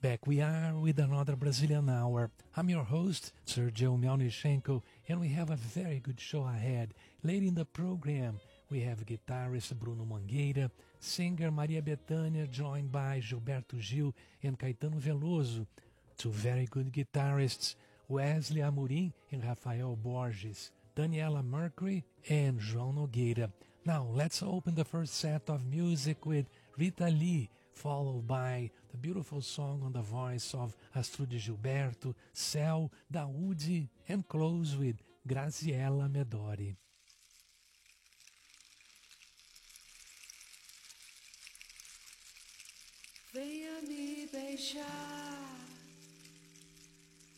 Back we are with another Brazilian Hour. I'm your host, Sergio Melnichenko, and we have a very good show ahead. Later in the program, we have guitarist Bruno Mangueira, singer Maria Bethânia, joined by Gilberto Gil and Caetano Veloso. Two very good guitarists, Wesley Amorim and Rafael Borges, Daniela Mercury and João Nogueira. Now, let's open the first set of music with Rita Lee, followed by the beautiful song on the voice of Astrud Gilberto, Céu, Daoud, and close with Graziella Medori. Venha me beijar,